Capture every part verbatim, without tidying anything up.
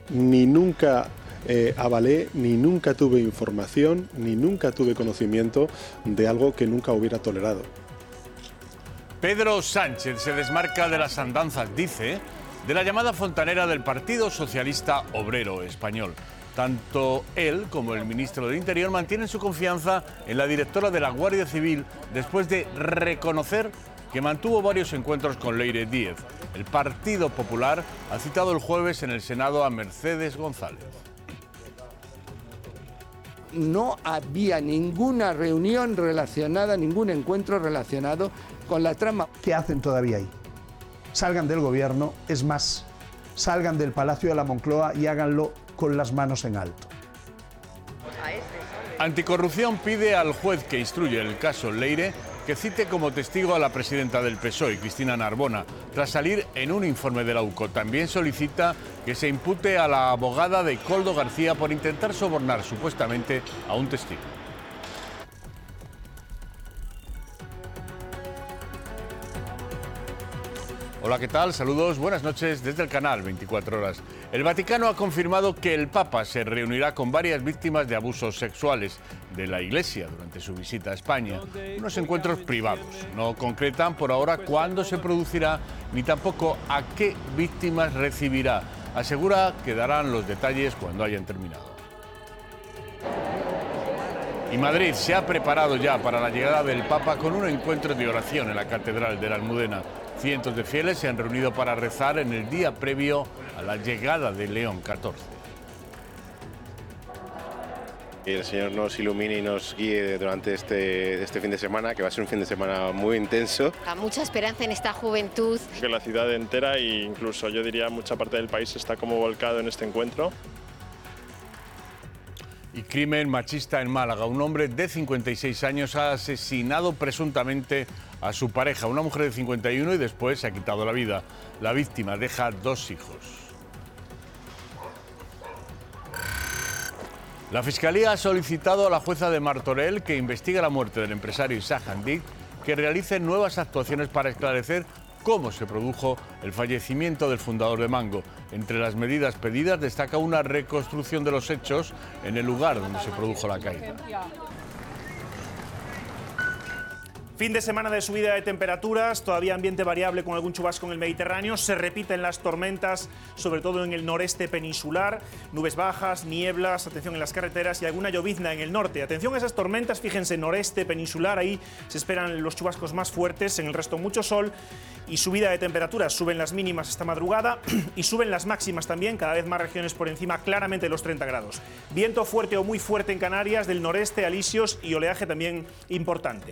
ni nunca eh, avalé, ni nunca tuve información, ni nunca tuve conocimiento de algo que nunca hubiera tolerado. Pedro Sánchez se desmarca de las andanzas, dice, de la llamada fontanera del Partido Socialista Obrero Español. Tanto él como el ministro del Interior mantienen su confianza en la directora de la Guardia Civil después de reconocer que mantuvo varios encuentros con Leire Díez. El Partido Popular ha citado el jueves en el Senado a Mercedes González. No había ninguna reunión relacionada, ningún encuentro relacionado con la trama. ¿Qué hacen todavía ahí? Salgan del gobierno, es más, salgan del Palacio de la Moncloa y háganlo con las manos en alto. Anticorrupción pide al juez que instruye el caso Leire que cite como testigo a la presidenta del P S O E, Cristina Narbona, tras salir en un informe de la U C O. También solicita que se impute a la abogada de Koldo García por intentar sobornar supuestamente a un testigo. Hola, ¿qué tal? Saludos, buenas noches desde el canal veinticuatro horas. El Vaticano ha confirmado que el Papa se reunirá con varias víctimas de abusos sexuales de la Iglesia durante su visita a España. Unos encuentros privados. No concretan por ahora cuándo se producirá ni tampoco a qué víctimas recibirá. Asegura que darán los detalles cuando hayan terminado. Y Madrid se ha preparado ya para la llegada del Papa con un encuentro de oración en la Catedral de la Almudena. Cientos de fieles se han reunido para rezar en el día previo a la llegada de León catorce. Que el Señor nos ilumine y nos guíe durante este, este fin de semana, que va a ser un fin de semana muy intenso. Hay mucha esperanza en esta juventud. Que la ciudad entera e incluso yo diría mucha parte del país está como volcado en este encuentro. Y crimen machista en Málaga. Un hombre de cincuenta y seis años ha asesinado presuntamente a su pareja, una mujer de cincuenta y uno, y después se ha quitado la vida. La víctima deja dos hijos. La Fiscalía ha solicitado a la jueza de Martorell, que investiga la muerte del empresario Isaac Handic, que realice nuevas actuaciones para esclarecer cómo se produjo el fallecimiento del fundador de Mango. Entre las medidas pedidas destaca una reconstrucción de los hechos en el lugar donde se produjo la caída. Fin de semana de subida de temperaturas, todavía ambiente variable con algún chubasco en el Mediterráneo, se repiten las tormentas, sobre todo en el noreste peninsular, nubes bajas, nieblas, atención en las carreteras y alguna llovizna en el norte. Atención a esas tormentas, fíjense, noreste peninsular, ahí se esperan los chubascos más fuertes, en el resto mucho sol y subida de temperaturas. Suben las mínimas esta madrugada y suben las máximas también, cada vez más regiones por encima claramente de los treinta grados. Viento fuerte o muy fuerte en Canarias, del noreste, alisios y oleaje también importante.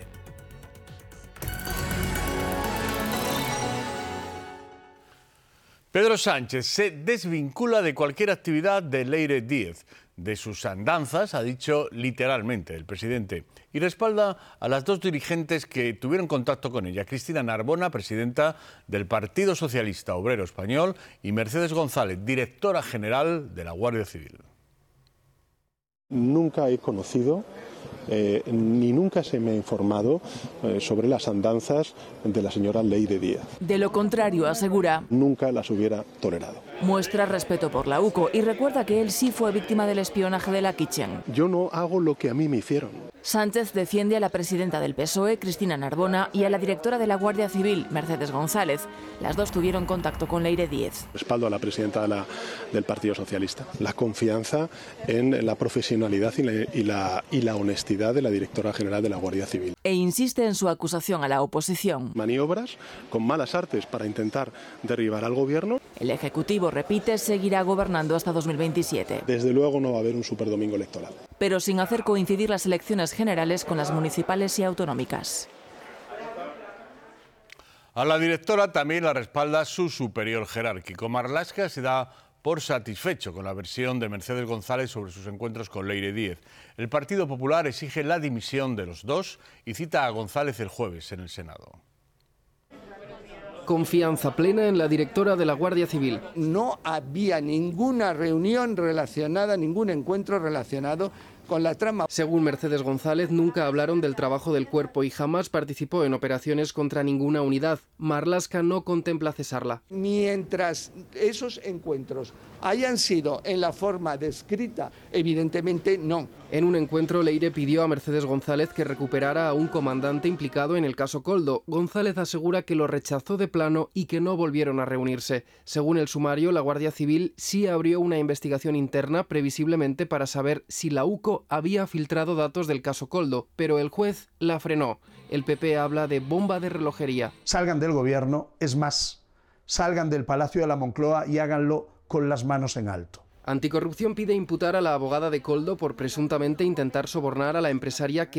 Pedro Sánchez se desvincula de cualquier actividad de Leire Díez, de sus andanzas, ha dicho literalmente el presidente, y respalda a las dos dirigentes que tuvieron contacto con ella, Cristina Narbona, presidenta del Partido Socialista Obrero Español, y Mercedes González, directora general de la Guardia Civil. Nunca he conocido eh, ni nunca se me ha informado eh, sobre las andanzas de la señora Leire Díez. De lo contrario, asegura, nunca las hubiera tolerado. Muestra respeto por la U C O y recuerda que él sí fue víctima del espionaje de la Kitchen. Yo no hago lo que a mí me hicieron. Sánchez defiende a la presidenta del P S O E, Cristina Narbona, y a la directora de la Guardia Civil, Mercedes González. Las dos tuvieron contacto con Leire Díez. Respaldo a la presidenta de la, del Partido Socialista. La confianza en la profesionalidad y la, y, la, y la honestidad de la directora general de la Guardia Civil. E insiste en su acusación a la oposición. Maniobras con malas artes para intentar derribar al gobierno. El Ejecutivo, repite, seguirá gobernando hasta dos mil veintisiete. Desde luego no va a haber un superdomingo electoral. Pero sin hacer coincidir las elecciones generales con las municipales y autonómicas. A la directora también la respalda su superior jerárquico. Marlaska se da por satisfecho con la versión de Mercedes González sobre sus encuentros con Leire Díez. El Partido Popular exige la dimisión de los dos y cita a González el jueves en el Senado. Confianza plena en la directora de la Guardia Civil. No había ninguna reunión relacionada, ningún encuentro relacionado con la trama. Según Mercedes González, nunca hablaron del trabajo del cuerpo y jamás participó en operaciones contra ninguna unidad. Marlaska no contempla cesarla. Mientras esos encuentros hayan sido en la forma descrita, evidentemente no. En un encuentro, Leire pidió a Mercedes González que recuperara a un comandante implicado en el caso Koldo. González asegura que lo rechazó de plano y que no volvieron a reunirse. Según el sumario, la Guardia Civil sí abrió una investigación interna, previsiblemente para saber si la UCO había filtrado datos del caso Koldo, pero el juez la frenó. El P P habla de bomba de relojería. Salgan del gobierno, es más, salgan del Palacio de la Moncloa y háganlo con las manos en alto. Anticorrupción pide imputar a la abogada de Koldo por presuntamente intentar sobornar a la empresaria que